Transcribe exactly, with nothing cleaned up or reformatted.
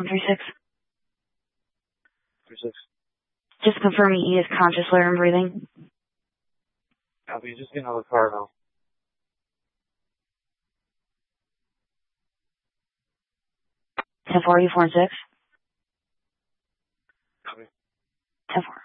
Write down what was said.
three six. three six. Just confirming he is conscious, clear, and breathing. Copy, just getting out of the car now. ten four, you four and six. Copy. ten four.